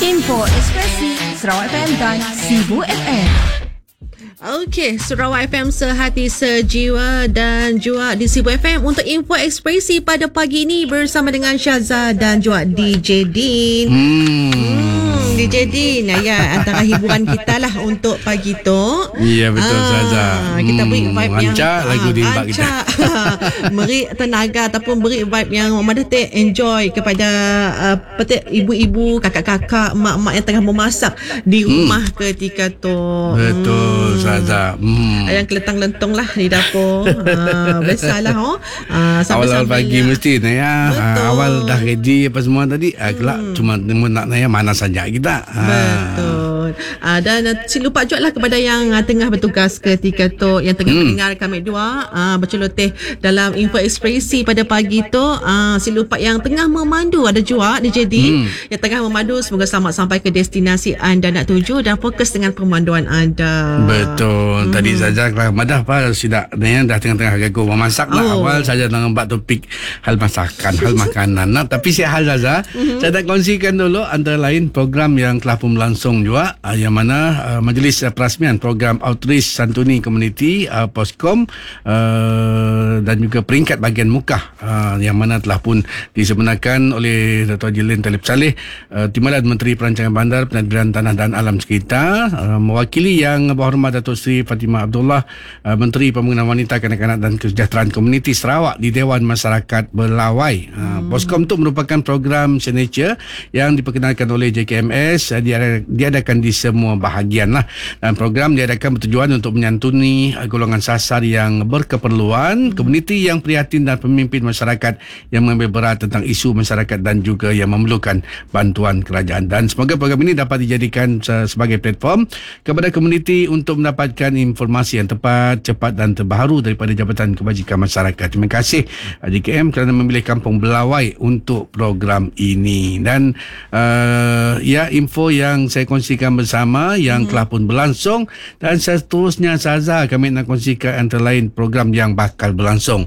Info Ekspresi Sarawak FM dan Sibu FM. Okey, Sarawak FM sehati sejiwa dan juga di Sibu FM untuk info ekspresi pada pagi ini bersama dengan Syaza dan juga DJ Din. DJ Din, ya, antara hiburan kita lah untuk pagi tu. Ya, betul Syaza. Kita beri vibe yang rancak lagu di bak kita. Beri tenaga ataupun beri vibe yang Mama Datuk enjoy kepada petik ibu-ibu, kakak-kakak, mak-mak yang tengah memasak di rumah ketika tu. Betul Syaza. Yang keletang-lentong lah di dapur. Biasalah awal-awal pagi mesti Naya. Awal dah ready apa semua tadi. Kelak cuma nak Naya mana saja kita. Betul. Dan silupa juga lah kepada yang tengah bertugas ketika tu, yang tengah mendengar kami dua berceloteh dalam info ekspresi pada pagi tu. Silupa yang tengah memandu ada juga DJ D yang tengah memandu. Semoga selamat sampai ke destinasi anda nak tuju dan fokus dengan pemanduan anda. Betul. Tadi saja Madah apa sudah Naya dah tengah-tengah gagu memasak lah. Awal saja nampak topik hal masakan, hal makanan. Tapi hal saja saya nak kongsikan dulu antara lain program yang telah pun berlangsung juga, yang mana Majlis Perasmian Program Outreach Santuni Komuniti POSCOM dan juga peringkat bahagian Mukah yang mana telah pun disebenarkan oleh Dato' Jilin Talib Saleh, Timbalan Menteri Perancangan Bandar, Penadbiran Tanah dan Alam Sekitar, mewakili Yang Berhormat Datuk Seri Fatimah Abdullah, Menteri Pembangunan Wanita, Kanak-kanak dan Kesejahteraan Komuniti Sarawak di Dewan Masyarakat Belawai. POSCOM itu merupakan program signature yang diperkenalkan oleh JKMS, diadakan di semua bahagian lah. Dan program diadakan bertujuan untuk menyantuni golongan sasar yang berkeperluan, komuniti yang prihatin dan pemimpin masyarakat yang mengambil berat tentang isu masyarakat dan juga yang memerlukan bantuan kerajaan. Dan semoga program ini dapat dijadikan sebagai platform kepada komuniti untuk mendapatkan informasi yang tepat, cepat dan terbaru daripada Jabatan Kebajikan Masyarakat. Terima kasih JKM kerana memilih Kampung Belawai untuk program ini. Dan info yang saya kongsikan bersama yang telah pun berlangsung, dan seterusnya Saza kami nak kongsikan antara lain program yang bakal berlangsung.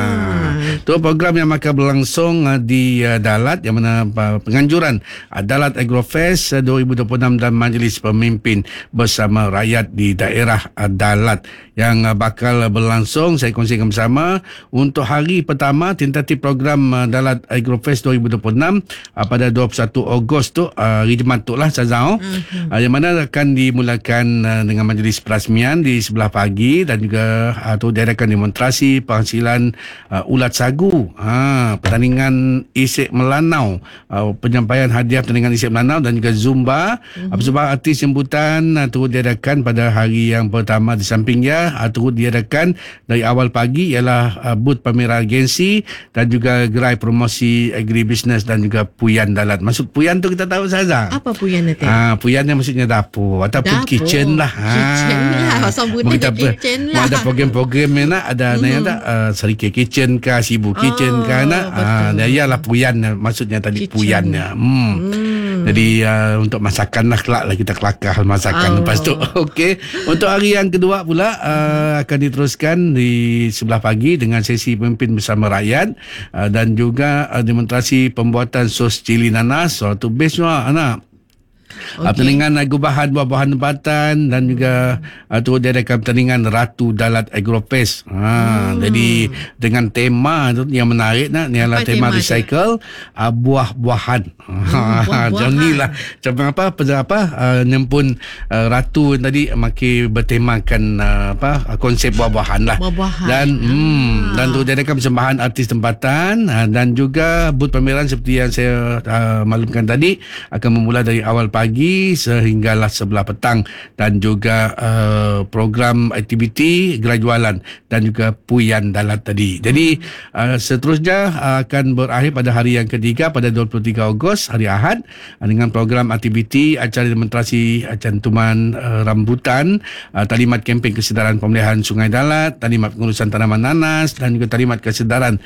Itu program yang bakal berlangsung di Dalat, yang mana penganjuran Dalat Agrofest 2026 dan Majlis Pemimpin Bersama Rakyat di daerah Dalat yang bakal berlangsung. Saya kongsikan bersama untuk hari pertama tentatif program Dalat Agrofest 2026 pada 21 Ogos tu, hari Jumaat tu lah Sazao, yang mana akan dimulakan dengan majlis perasmian di sebelah pagi, dan juga tu diadakan demonstrasi penghasilan ulat sagu, pertandingan isik melanau, penyampaian hadiah pertandingan isik melanau dan juga zumba, bersama artis jemputan turut diadakan pada hari yang pertama. Di sampingnya turut diadakan dari awal pagi ialah booth pameran agensi dan juga gerai promosi agribisnes dan juga puyan Dalat. Maksud puyan tu kita tahu saja. Apa puyan nanti? Puyan yang maksudnya dapur ataupun kitchen lah. Kitchen lah. Sambungan kitchen lah. Ada program-program yang nak ada Serikit Kitchen ke, Sibu Kitchen ke nak. Ialah puyan maksudnya tadi kitchen. Puyannya. Jadi untuk masakan lah kelak lah kita kelakar hal masakan lepas tu. Okey. Untuk hari yang kedua pula akan diteruskan di sebelah pagi dengan sesi pemimpin bersama rakyat dan juga demonstrasi pembuatan sos cili nanas. Suatu best lah anak. Pertandingan gubahan buah-buahan tempatan dan juga turut diadakan pertandingan Ratu Dalat Agrofest. Jadi dengan tema tu yang menarik nak, ni adalah tema recycle buah-buahan. Jadi lah macam nyempun Ratu tadi makin bertemakan konsep buah-buahan lah. Dan dan tu diadakan persembahan artis tempatan dan juga booth pameran seperti yang saya maklumkan tadi akan memula dari awal pagi sehinggalah sebelah petang, dan juga program aktiviti gerai jualan dan juga puyan Dalat tadi. Jadi seterusnya akan berakhir pada hari yang ketiga pada 23 Ogos hari Ahad dengan program aktiviti acara demonstrasi cantuman rambutan, talimat kempen kesedaran pemeliharaan Sungai Dalat, talimat pengurusan tanaman nanas dan juga talimat kesedaran